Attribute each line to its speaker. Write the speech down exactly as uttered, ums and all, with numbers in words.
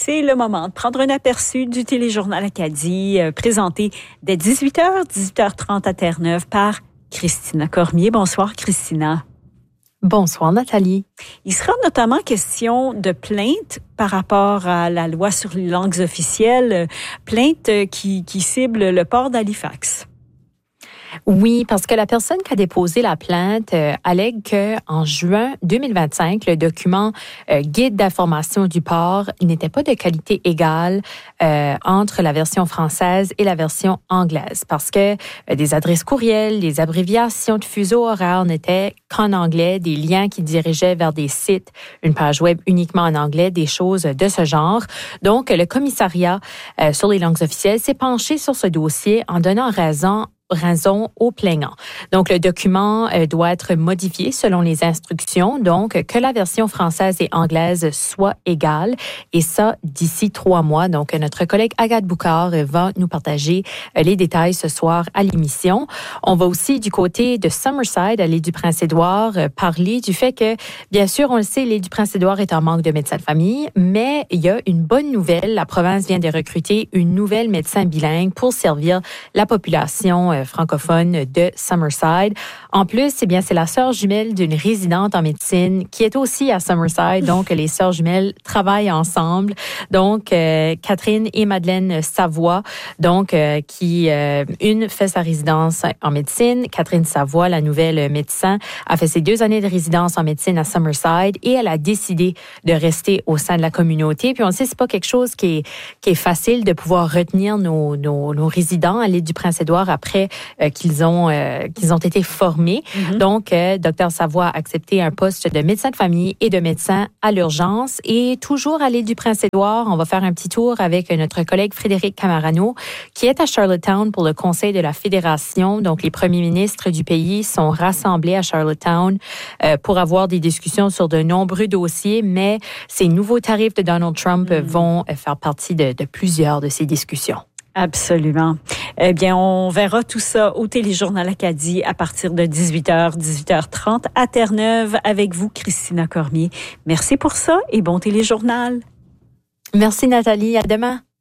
Speaker 1: c'est le moment de prendre un aperçu du Téléjournal Acadie, euh, présenté dès dix-huit heures, dix-huit heures trente à Terre-Neuve par Christina Cormier. Bonsoir, Christina.
Speaker 2: Bonsoir, Nathalie.
Speaker 1: Il sera notamment question de plaintes par rapport à la loi sur les langues officielles, plaintes qui, qui ciblent le port d'Halifax.
Speaker 2: Oui, parce que la personne qui a déposé la plainte euh, allègue qu'en juin deux mille vingt-cinq, le document euh, guide d'information du port n'était pas de qualité égale euh, entre la version française et la version anglaise, parce que euh, des adresses courriels, les abréviations de fuseaux horaires n'étaient qu'en anglais, des liens qui dirigeaient vers des sites, une page web uniquement en anglais, des choses de ce genre. Donc, le commissariat euh, sur les langues officielles s'est penché sur ce dossier en donnant raison raison au plaignant. Donc, le document euh, doit être modifié selon les instructions, donc que la version française et anglaise soit égale, et ça d'ici trois mois. Donc, notre collègue Agathe Boucard va nous partager euh, les détails ce soir à l'émission. On va aussi du côté de Summerside, à l'île du Prince-Édouard, euh, parler du fait que, bien sûr, on le sait, l'île du Prince-Édouard est en manque de médecins de famille, mais il y a une bonne nouvelle. La province vient de recruter une nouvelle médecin bilingue pour servir la population francophone de Summerside. En plus, eh bien, c'est la sœur jumelle d'une résidente en médecine qui est aussi à Summerside. Donc, les sœurs jumelles travaillent ensemble. Donc, euh, Catherine et Madeleine Savoie, donc, euh, qui, euh, une fait sa résidence en médecine. Catherine Savoie, la nouvelle médecin, a fait ses deux années de résidence en médecine à Summerside et elle a décidé de rester au sein de la communauté. Puis, on sait, c'est pas quelque chose qui est, qui est facile de pouvoir retenir nos, nos, nos résidents à l'île du Prince-Édouard après Euh, qu'ils ont euh, qu'ils ont été formés. Mm-hmm. Donc, euh, Dr Savoie a accepté un poste de médecin de famille et de médecin à l'urgence. Et toujours à l'île du Prince-Édouard, on va faire un petit tour avec notre collègue Frédéric Camarano, qui est à Charlottetown pour le Conseil de la Fédération. Donc, les premiers ministres du pays sont rassemblés à Charlottetown euh, pour avoir des discussions sur de nombreux dossiers, mais ces nouveaux tarifs de Donald Trump mm-hmm. vont faire partie de, de plusieurs de ces discussions.
Speaker 1: Absolument. Eh bien, on verra tout ça au Téléjournal Acadie à partir de dix-huit heures, dix-huit heures trente à Terre-Neuve avec vous, Christina Cormier. Merci pour ça et bon téléjournal.
Speaker 2: Merci Nathalie, à demain.